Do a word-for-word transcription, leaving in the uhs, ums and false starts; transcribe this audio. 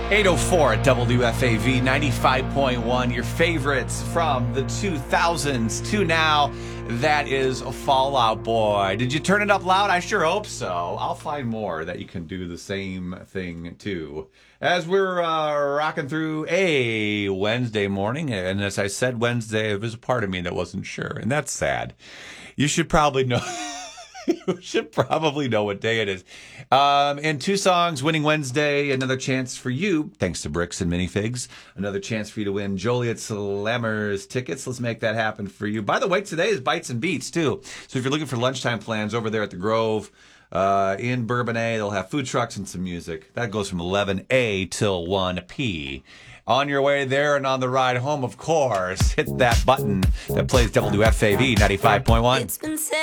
eight oh four at W F A V ninety-five point one. Your favorites from the two thousands to now. That is Fall Out Boy. Did you turn it up loud? I sure hope so. I'll find more that you can do the same thing too. As we're uh, rocking through a Wednesday morning, and as I said Wednesday, there was a part of me that wasn't sure, and that's sad. You should probably know. You should probably know what day it is. Um, and two songs, Winning Wednesday, another chance for you, thanks to Bricks and Minifigs, another chance for you to win Joliet Slammers tickets. Let's make that happen for you. By the way, today is Bites and Beats, too. So if you're looking for lunchtime plans over there at the Grove uh, in Bourbonnais, they'll have food trucks and some music. That goes from eleven a till one p. On your way there and on the ride home, of course, hit that button that plays W F A V ninety-five point one. It's been